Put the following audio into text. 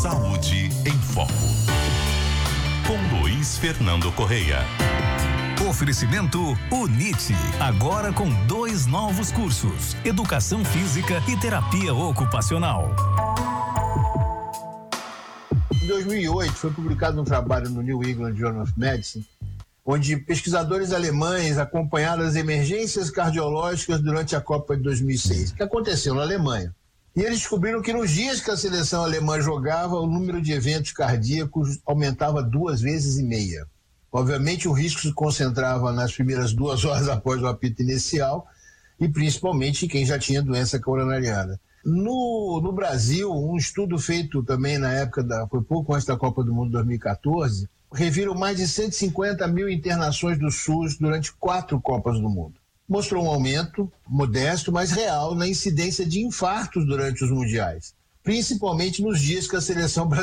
Saúde em Foco, com Luiz Fernando Correia. Oferecimento UNIT, agora com 2 novos cursos: Educação Física e Terapia Ocupacional. Em 2008 foi publicado um trabalho no New England Journal of Medicine, onde pesquisadores alemães acompanharam as emergências cardiológicas durante a Copa de 2006, que aconteceu na Alemanha. E eles descobriram que nos dias que a seleção alemã jogava, o número de eventos cardíacos aumentava 2,5 vezes. Obviamente, o risco se concentrava nas primeiras 2 horas após o apito inicial e principalmente quem já tinha doença coronariana. No Brasil, um estudo feito também na época, foi pouco antes da Copa do Mundo 2014, reviram mais de 150 mil internações do SUS durante 4 Copas do Mundo. Mostrou um aumento modesto, mas real, na incidência de infartos durante os mundiais, principalmente nos dias que a seleção brasileira